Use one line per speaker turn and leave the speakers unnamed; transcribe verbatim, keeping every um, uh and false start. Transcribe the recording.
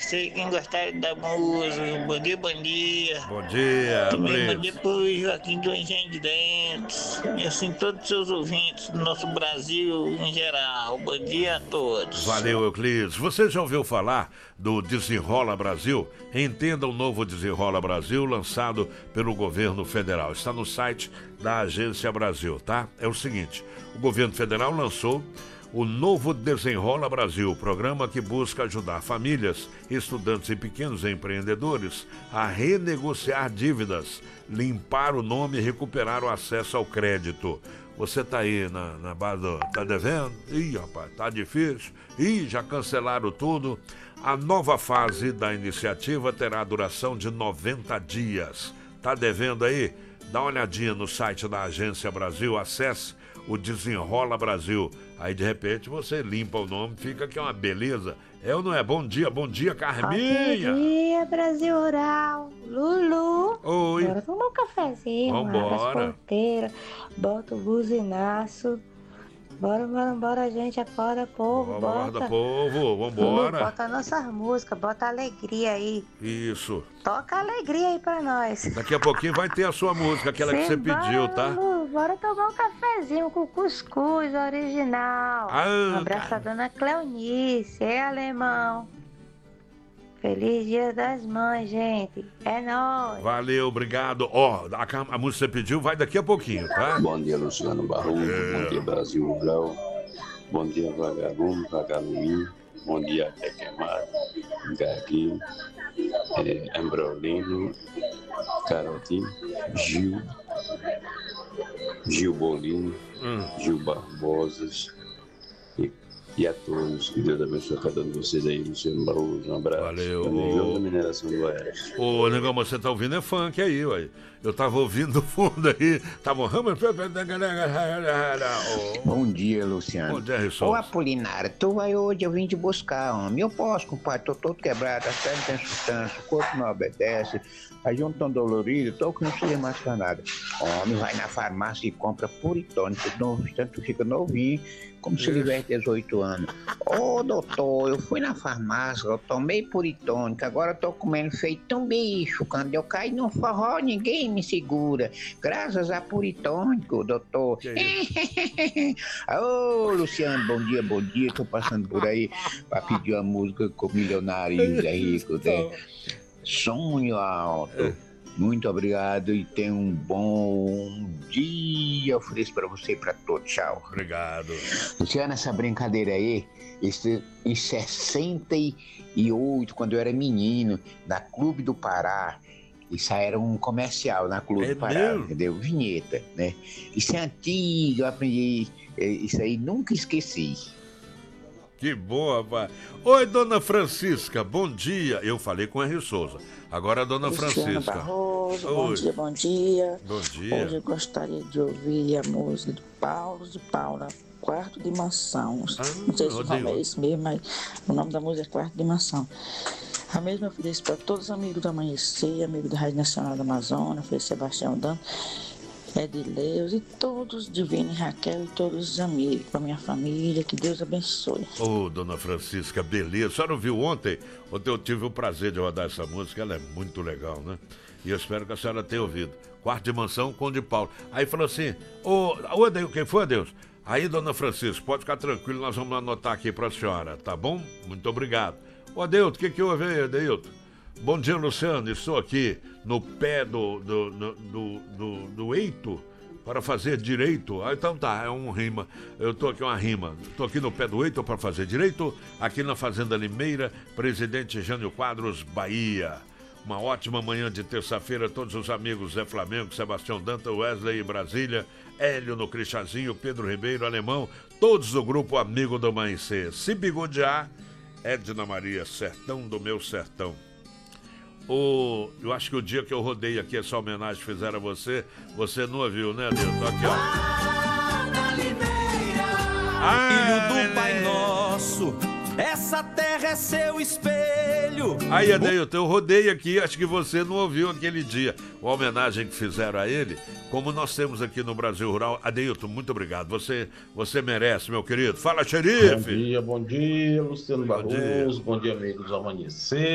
amanhecer, quem gostar da música, bom dia, bom dia.
Bom dia,
Também bom
Blitz.
dia pro Joaquim do Engenho de Dentes. E assim, todos os seus ouvintes do nosso Brasil em geral. Bom dia a todos.
Valeu, Euclides. Você já ouviu falar do Desenrola Brasil? Entenda o novo Desenrola Brasil, lançado pelo governo federal. Está no site da Agência Brasil, tá? É o seguinte, o governo federal lançou o novo Desenrola Brasil, programa que busca ajudar famílias, estudantes e pequenos empreendedores a renegociar dívidas, limpar o nome e recuperar o acesso ao crédito. Você tá aí na, na base do... Tá devendo? Ih, rapaz, tá difícil. Ih, já cancelaram tudo. A nova fase da iniciativa terá duração de noventa dias. Tá devendo aí? Dá uma olhadinha no site da Agência Brasil, acesse o Desenrola Brasil. Aí, de repente, você limpa o nome, fica que é uma beleza. É ou não é? Bom dia, bom dia, Carminha.
Bom dia, Brasil Rural. Lulu.
Oi.
Bora tomar um cafezinho,
Vambora.
abre as porteiras, bota o buzinaço. Bora, bora, bora, gente, acorda, povo,
Vamos,
bota.
povo,
Lulu,
vambora.
bota nossas músicas, bota alegria aí.
Isso.
Toca alegria aí pra nós.
Daqui a pouquinho vai ter a sua música, aquela que você
Simbora,
pediu, tá?
Lulu, bora tomar um cafezinho com cuscuz original.
Ah,
Um abraço à dona Cleonice, é alemão. Feliz Dia das Mães, gente. É nóis.
Valeu, obrigado. Ó, a, a música que você pediu vai daqui a pouquinho, tá?
Bom dia, Luciano Barroso.
É.
Bom dia, Brasil Rural. Bom dia, Vagabundo, Vagaluminho. Bom dia, Até Queimado, Gaguinho, é, Ambrolino, Carotinho, Gil, Gil Bolino,
Hum.
Gil Barbosas e, e a todos. Que Deus abençoe cada um de vocês aí, Luciano Barroso. Um abraço.
Valeu.
Da Negão da Mineração do Oeste.
Ô, negão, mas você tá ouvindo é funk aí, ué. Eu tava ouvindo no fundo aí. Tava...
Bom dia, Luciano.
Bom dia,
Ô,
Risson.
Apolinário, tu vai hoje, eu vim te buscar, homem. Eu posso, compadre, tô todo quebrado, as pernas têm sustância, o corpo não obedece, a junta tão dolorida, tô que não seja mais pra nada. Homem, vai na farmácia e compra puritônico, novo, tanto fica novinho, como se ele tivesse dezoito anos. Ô, doutor, eu fui na farmácia, eu tomei puritônico, agora eu tô comendo feito um bicho. Quando eu caio no forró, ninguém me segura. Graças a puritônico, doutor. Ô, Luciano, bom dia, bom dia. Tô passando por aí pra pedir uma música com o milionário e o Zé Rico, né? Sonho alto. Muito obrigado e tenha um bom dia. Eu ofereço pra você e pra todos. Tchau.
Obrigado.
Luciano, essa brincadeira aí, esse, em sessenta e oito, quando eu era menino, na Clube do Pará, isso aí era um comercial na Clube
É
do Pará,
mesmo?
entendeu? Vinheta, né? Isso é antigo, eu aprendi, eh, isso aí nunca esqueci.
Que bom, rapaz. Oi, dona Francisca, bom dia. Eu falei com a R. Souza. Agora a dona
Luciano
Francisca.
Barroso, bom
Oi.
dia, bom dia.
Bom
Hoje
dia.
eu gostaria de ouvir a música do Paulo de Paula, Quarto de Mansão.
Ah,
Não sei se o nome
Rodrigo.
é esse mesmo, mas o nome da música é Quarto de Mansão. A mesma ofereço para todos os amigos do Amanhecer, amigos da Rádio Nacional da Amazônia, foi Sebastião Dan, Edileus e todos, Divino e Raquel e todos os amigos, para minha família, que Deus abençoe.
Ô, dona Francisca, beleza. A senhora ouviu ontem? Ontem eu tive o prazer de rodar essa música, ela é muito legal, né? E eu espero que a senhora tenha ouvido. Quarto de Mansão, Conde Paulo. Aí falou assim, ô, ô Adeus, quem foi, Adeus? Aí, dona Francisca, pode ficar tranquilo, nós vamos anotar aqui pra senhora, tá bom? Muito obrigado. Ô, Adeilton, o que que houve aí, Adeilton? Bom dia, Luciano, estou aqui no pé do, do, do, do, do, do eito para fazer direito. Ah, então tá, é um rima. Eu tô aqui uma rima. Tô aqui no pé do eito para fazer direito, aqui na Fazenda Limeira, Presidente Jânio Quadros, Bahia. Uma ótima manhã de terça-feira, todos os amigos Zé Flamengo, Sebastião Danta, Wesley Brasília, Hélio no Cristazinho, Pedro Ribeiro, Alemão, todos do grupo Amigo do Amanhecer. Se bigodear, Edna Maria, sertão do meu sertão. O, eu acho que o dia que eu rodei aqui essa homenagem que fizeram a você, você não ouviu, né, Deus? Aqui, ó. Ah,
Filho do Pai Nosso, essa terra é seu espelho.
aí, Adeilton, eu rodei aqui, acho que você não ouviu aquele dia. A homenagem que fizeram a ele, como nós temos aqui no Brasil Rural. Adeilton, muito obrigado. Você, você merece, meu querido. Fala, xerife.
Bom dia, bom dia, Luciano
Bom
Barroso.
dia.
Bom dia, amigos do Amanhecer.